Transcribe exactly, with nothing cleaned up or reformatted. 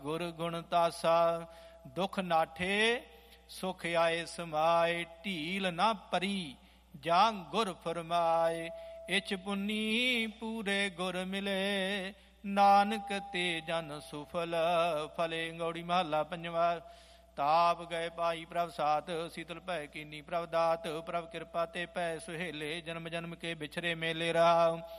ਗੁਰ ਗੁਣ ਤਾਸਾ ਦੁਖ ਨਾਠੇ ਸੁਖ ਆਏ ਸਮਾਏ। ਢੀਲ ਨਾ ਪਰੀ ਜਾਂ ਗੁਰ ਫਰਮਾਏ। ਇਚ ਪੁੰਨੀ ਪੂਰੇ ਗੁਰ ਮਿਲੇ ਨਾਨਕ ਤੇ ਜਨ ਸੁਫਲ ਫਲੇ। ਗੌੜੀ ਮਹੱਲਾ ਪੰਜਵਾ। ਤਾਪ ਗਏ ਪਾਈ ਪ੍ਰਭ ਸਾਥ ਸੀਤਲ ਭੈ ਕੀਨੀ ਪ੍ਰਭ ਦਾਤ। ਪ੍ਰਭ ਕਿਰਪਾ ਤੇ ਭੈ ਸੁਹੇਲੇ ਜਨਮ ਜਨਮ ਕੇ ਵਿਛਰੇ ਮੇਲੇ ਰਾਹ।